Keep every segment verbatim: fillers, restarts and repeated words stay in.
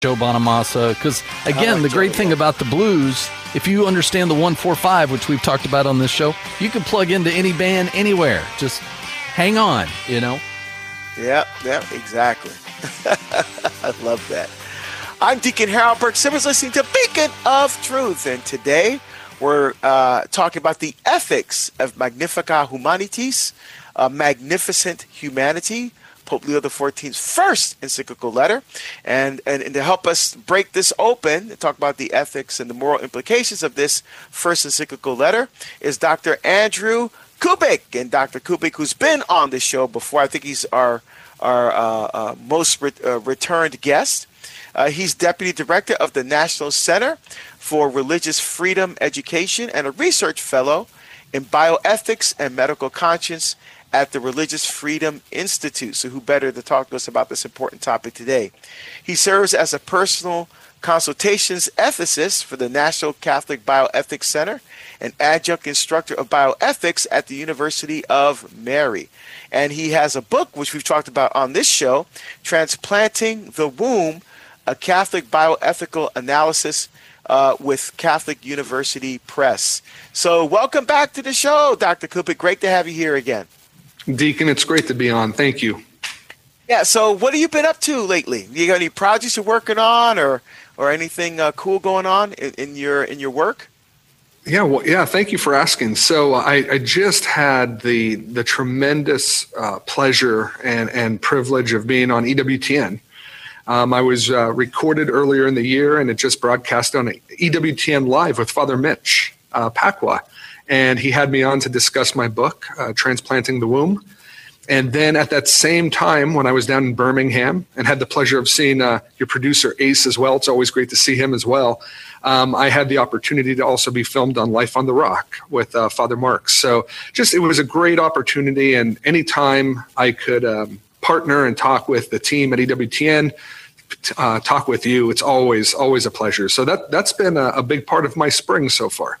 Joe Bonamassa, because again, like the great Joe, thing yeah. about the blues, if you understand the one four five, which we've talked about on this show, you can plug into any band anywhere. Just hang on, you know? Yeah, yeah, exactly. I love that. I'm Deacon Harold Burke Simmons, listening to Beacon of Truth, and today we're uh, talking about the ethics of Magnificat Humanitas, uh, magnificent humanity, Pope Leo the fourteenth's first encyclical letter. And, and, and to help us break this open and talk about the ethics and the moral implications of this first encyclical letter is Doctor Andrew Kubik. And Doctor Kubik, who's been on the show before, I think he's our, our uh, uh, most re- uh, returned guest. Uh, he's Deputy Director of the National Center for Religious Freedom Education and a Research Fellow in Bioethics and Medical Conscience at the Religious Freedom Institute. So who better to talk to us about this important topic today? He serves as a personal consultations ethicist for the National Catholic Bioethics Center and adjunct instructor of bioethics at the University of Mary. And he has a book, which we've talked about on this show, Transplanting the Womb, a Catholic Bioethical Analysis uh, with Catholic University Press. So welcome back to the show, Doctor Kubik. Great to have you here again. Deacon, it's great to be on. Thank you. Yeah, so what have you been up to lately? You got any projects you're working on or or anything uh, cool going on in, in your in your work? Yeah, well, yeah, thank you for asking. So I, I just had the the tremendous uh, pleasure and, and privilege of being on E W T N. Um, I was uh, recorded earlier in the year, and it just broadcast on E W T N Live with Father Mitch uh, Pacwa. And he had me on to discuss my book, uh, Transplanting the Womb. And then at that same time, when I was down in Birmingham and had the pleasure of seeing uh, your producer, Ace, as well, it's always great to see him as well, um, I had the opportunity to also be filmed on Life on the Rock with uh, Father Marks. So just it was a great opportunity. And anytime I could um, partner and talk with the team at E W T N, uh, talk with you, it's always, always a pleasure. So that, that's been a, a big part of my spring so far.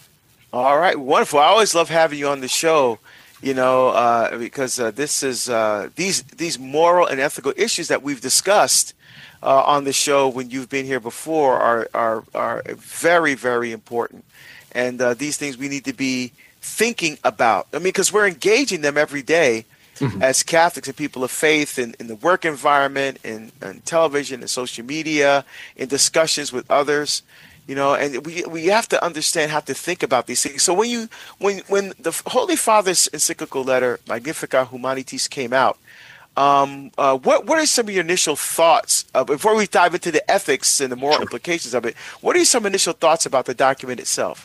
All right, wonderful. I always love having you on the show, you know, uh, because uh, this is uh, these these moral and ethical issues that we've discussed uh, on the show when you've been here before are are are very, very important. And uh, these things we need to be thinking about. I mean, because we're engaging them every day mm-hmm. as Catholics and people of faith in, in the work environment, in, in television, in social media, in discussions with others. You know, and we we have to understand how to think about these things. So when you when when the Holy Father's encyclical letter Magnificat Humanitas came out, um, uh, what what are some of your initial thoughts uh, before we dive into the ethics and the moral implications of it? What are some initial thoughts about the document itself?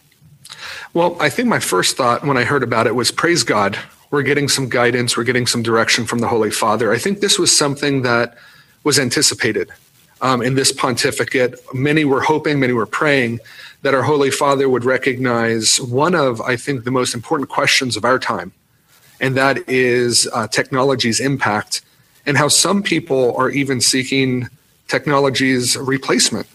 Well, I think my first thought when I heard about it was, praise God, we're getting some guidance, we're getting some direction from the Holy Father. I think this was something that was anticipated. Um, in this pontificate, many were hoping, many were praying that our Holy Father would recognize one of, I think, the most important questions of our time, and that is uh, technology's impact and how some people are even seeking technology's replacement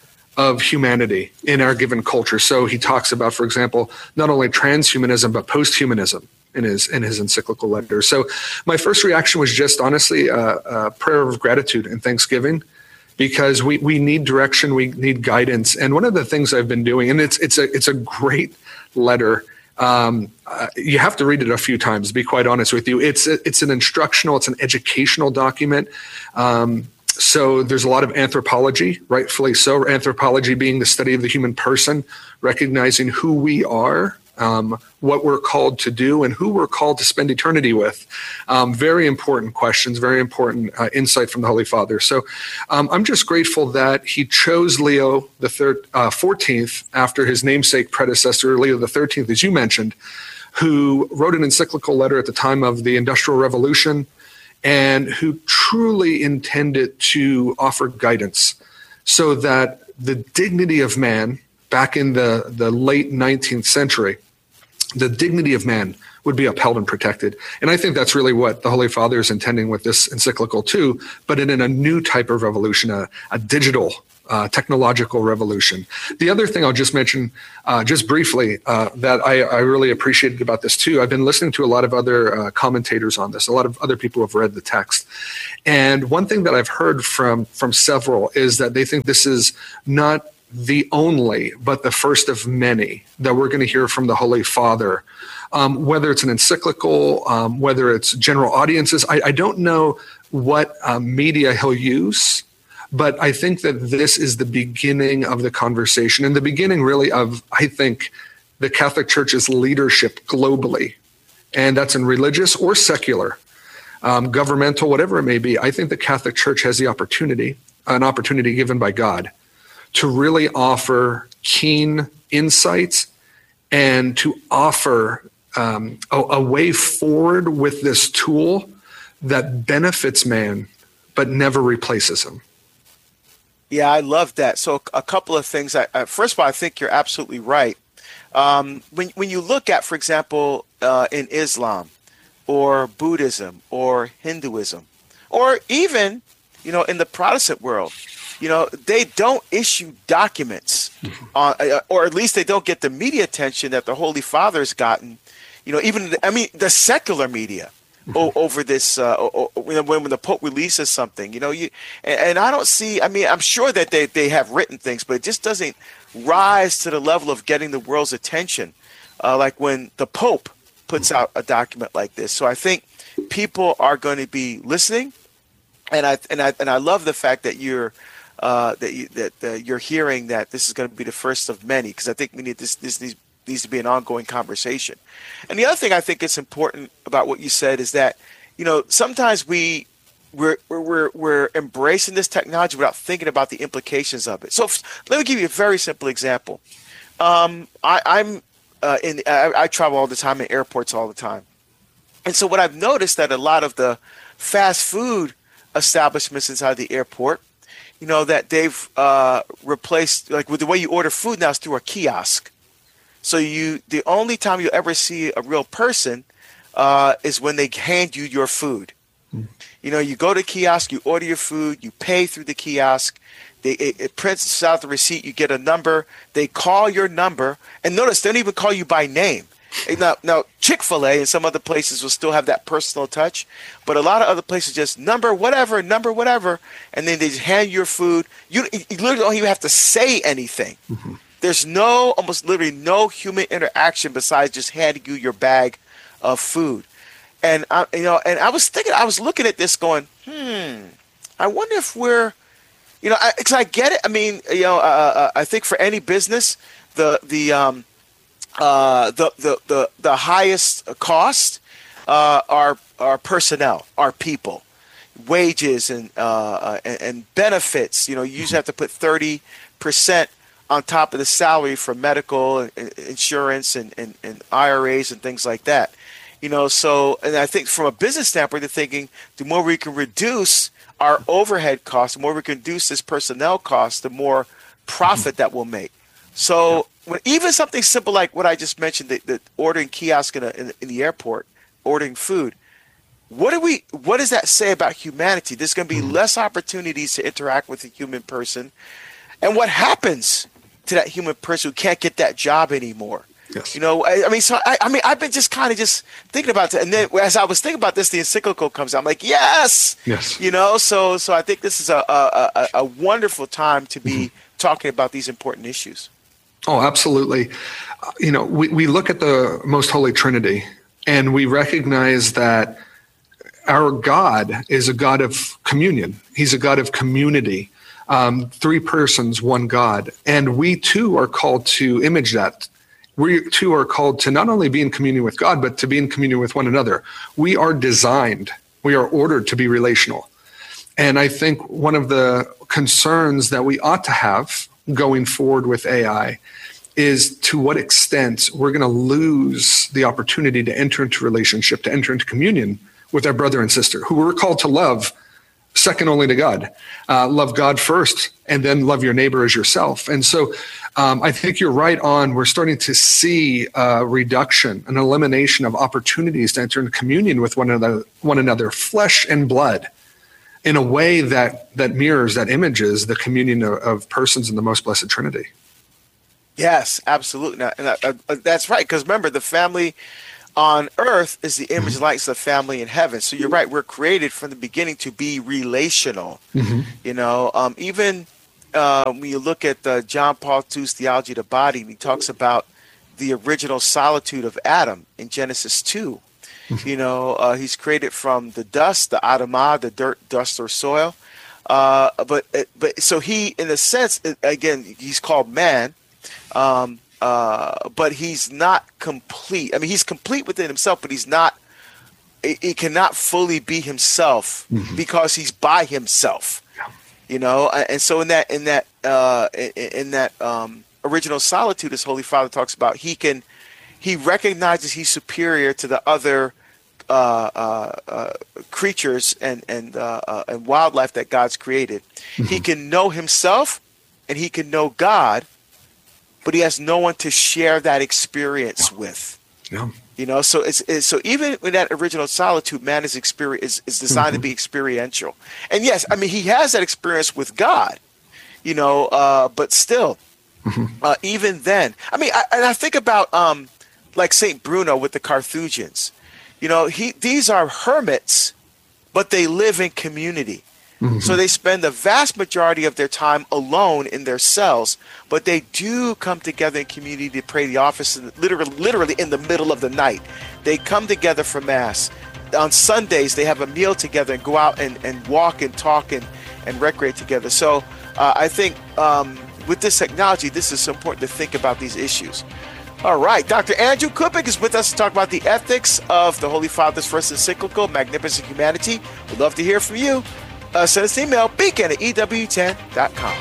of humanity in our given culture. So he talks about, for example, not only transhumanism, but posthumanism in his in his encyclical letter. So my first reaction was just honestly a, a prayer of gratitude and thanksgiving, because we, we need direction, we need guidance. And one of the things I've been doing, and it's it's a it's a great letter. Um, uh, you have to read it a few times, to be quite honest with you. It's a, it's an instructional, it's an educational document. Um, so there's a lot of anthropology, rightfully so. Anthropology being the study of the human person, recognizing who we are, um, what we're called to do, and who we're called to spend eternity with. Um, very important questions, very important uh, insight from the Holy Father. So um, I'm just grateful that he chose Leo the third, uh, fourteenth after his namesake predecessor, Leo the thirteenth, as you mentioned, who wrote an encyclical letter at the time of the Industrial Revolution and who truly intended to offer guidance so that the dignity of man back in the, the late nineteenth century, the dignity of man would be upheld and protected. And I think that's really what the Holy Father is intending with this encyclical too, but in, in a new type of revolution, a, a digital, uh, technological revolution. The other thing I'll just mention uh, just briefly uh, that I, I really appreciated about this too, I've been listening to a lot of other uh, commentators on this, a lot of other people who have read the text. And one thing that I've heard from, from several is that they think this is not the only, but the first of many that we're going to hear from the Holy Father. Um, whether it's an encyclical, um, whether it's general audiences, I, I don't know what um, media he'll use, but I think that this is the beginning of the conversation and the beginning really of, I think, the Catholic Church's leadership globally. And that's in religious or secular, um, governmental, whatever it may be. I think the Catholic Church has the opportunity, an opportunity given by God, to really offer keen insights and to offer Um, a, a way forward with this tool that benefits man, but never replaces him. Yeah, I love that. So a couple of things. I, I, first of all, I think you're absolutely right. Um, when, when you look at, for example, uh, in Islam or Buddhism or Hinduism, or even, you know, in the Protestant world, you know, they don't issue documents, uh, or at least they don't get the media attention that the Holy Father has gotten. You know, even, the, I mean, the secular media o- over this, uh, o- o- when, when the Pope releases something, you know, you and, and I don't see, I mean, I'm sure that they, they have written things, but it just doesn't rise to the level of getting the world's attention, uh, like when the Pope puts out a document like this. So I think people are going to be listening, and I and I and I love the fact that you're uh, that you, that uh, you're hearing that this is going to be the first of many, because I think we need this this needs. needs to be an ongoing conversation. And the other thing I think is important about what you said is that, you know, sometimes we we're we're we're embracing this technology without thinking about the implications of it. So f- let me give you a very simple example. Um, I, I'm uh, in I, I travel all the time in airports all the time, and so what I've noticed that a lot of the fast food establishments inside the airport, you know, that they've uh, replaced, like, with the way you order food now is through a kiosk. So you, the only time you ever see a real person uh, is when they hand you your food. Mm. You know, you go to the kiosk, you order your food, you pay through the kiosk. They, it, it prints out the receipt. You get a number. They call your number, and notice they don't even call you by name. Now, now Chick-fil-A and some other places will still have that personal touch, but a lot of other places just number whatever, number whatever, and then they just hand you your food. You, you literally don't even have to say anything. Mm-hmm. There's no, almost literally no human interaction besides just handing you your bag of food. And I, you know, and I was thinking, I was looking at this going, hmm, I wonder if we're, you know, because I, I get it. I mean, you know, uh, I think for any business, the the um, uh, the, the the the highest cost uh, are are personnel, are people, wages and uh, and, and benefits. You know, you usually have to put thirty percent on top of the salary for medical and insurance and, and, and I R As and things like that. You know, so, and I think from a business standpoint, they're thinking the more we can reduce our overhead costs, the more we can reduce this personnel cost, the more profit that we'll make. So when, even something simple like what I just mentioned, the, the ordering kiosk in, a, in, in the airport, ordering food, what do we, what does that say about humanity? There's going to be less opportunities to interact with a human person. And what happens to that human person who can't get that job anymore? Yes. You know, I, I mean, so I, I mean, I've been just kind of just thinking about that, and then as I was thinking about this, the encyclical comes out. I'm like, yes, yes. You know, so so I think this is a a, a, a wonderful time to be mm-hmm. talking about these important issues. Oh, absolutely. Uh, you know, we we look at the Most Holy Trinity, and we recognize that our God is a God of communion. He's a God of community. Um, three persons, one God. And we too are called to image that. We too are called to not only be in communion with God, but to be in communion with one another. We are designed, we are ordered to be relational. And I think one of the concerns that we ought to have going forward with A I is to what extent we're going to lose the opportunity to enter into relationship, to enter into communion with our brother and sister, who we're called to love second only to God. Uh, love God first, and then love your neighbor as yourself. And so um, I think you're right on. We're starting to see a reduction, an elimination of opportunities to enter in communion with one another, one another, flesh and blood, in a way that that mirrors, that images the communion of, of persons in the most blessed Trinity. Yes, absolutely. Now, and, uh, uh, that's right, because remember, the family on earth is the image mm-hmm. like the family in heaven. So you're right. We're created from the beginning to be relational. Mm-hmm. You know, um, even uh, when you look at uh, John Paul the Second's Theology of the Body, he talks about the original solitude of Adam in Genesis two. Mm-hmm. You know, uh, he's created from the dust, the Adamah, the dirt, dust or soil. Uh, but but so he, in a sense, again, he's called man. Um, Uh, but he's not complete. I mean, he's complete within himself, but he's not, he, he cannot fully be himself mm-hmm. because he's by himself, yeah. you know? And so in that, in that, uh, in, in that, um, original solitude, as Holy Father talks about, he can, he recognizes he's superior to the other, uh, uh, uh creatures and, and, uh, uh, and wildlife that God's created. Mm-hmm. He can know himself and he can know God, but he has no one to share that experience yeah. with. Yeah. You know, so it's, it's so even in that original solitude, man is experience is, is designed mm-hmm. to be experiential. And yes, I mean, he has that experience with God, you know, uh, but still, mm-hmm. uh, even then, I mean, I, and I think about um, like Saint Bruno with the Carthusians. You know, he these are hermits, but they live in community. Mm-hmm. So they spend the vast majority of their time alone in their cells, but they do come together in community to pray the office, literally, literally in the middle of the night. They come together for Mass. On Sundays, they have a meal together and go out and, and walk and talk and, and recreate together. So uh, I think um, with this technology, this is so important to think about these issues. All right, Doctor Andrew Kupik is with us to talk about the ethics of the Holy Father's first encyclical, Magnificent Humanity. We'd love to hear from you. Uh, send us an email, beacon at E W ten dot com.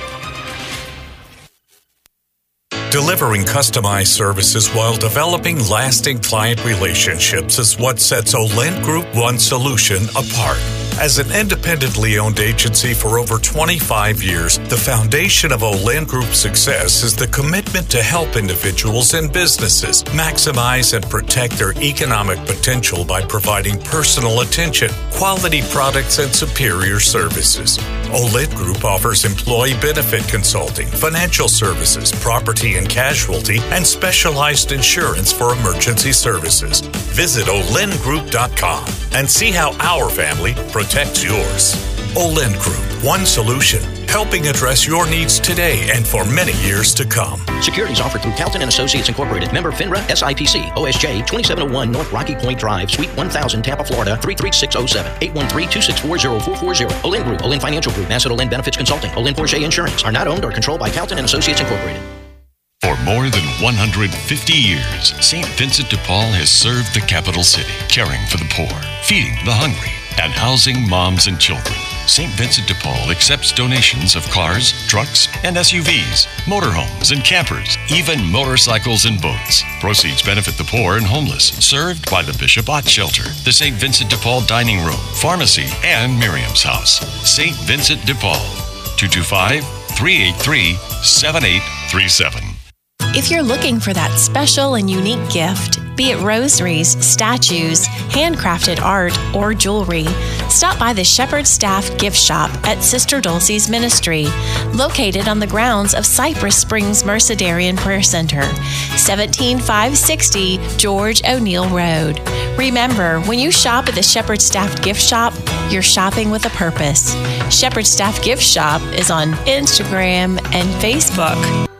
Delivering customized services while developing lasting client relationships is what sets Olent Group One Solution apart. As an independently owned agency for over twenty-five years, the foundation of Olent Group's success is the commitment to help individuals and businesses maximize and protect their economic potential by providing personal attention, quality products, and superior services. Olent Group offers employee benefit consulting, financial services, property and casualty, and specialized insurance for emergency services. Visit olent group dot com and see how our family protects yours. Olent Group, one solution, helping address your needs today and for many years to come. Securities offered through Calton and Associates Incorporated. Member FINRA, S I P C, O S J twenty-seven oh one North Rocky Point Drive, Suite one thousand, Tampa, Florida three three six oh seven, eight one three, two six four, oh four four oh. Olent Group, Olent Financial Group, Asset Olent Benefits Consulting, Olent Porsche Insurance are not owned or controlled by Calton and Associates Incorporated. For more than one hundred fifty years, Saint Vincent de Paul has served the capital city, caring for the poor, feeding the hungry, and housing moms and children. Saint Vincent de Paul accepts donations of cars, trucks, and S U Vs, motorhomes and campers, even motorcycles and boats. Proceeds benefit the poor and homeless, served by the Bishop Ott Shelter, the Saint Vincent de Paul Dining Room, Pharmacy, and Miriam's House. Saint Vincent de Paul, two two five, three eight three, seven eight three seven. If you're looking for that special and unique gift, be it rosaries, statues, handcrafted art, or jewelry, stop by the Shepherd Staff Gift Shop at Sister Dulcie's Ministry, located on the grounds of Cypress Springs Mercedarian Prayer Center, seventeen five sixty George O'Neill Road. Remember, when you shop at the Shepherd Staff Gift Shop, you're shopping with a purpose. Shepherd Staff Gift Shop is on Instagram and Facebook.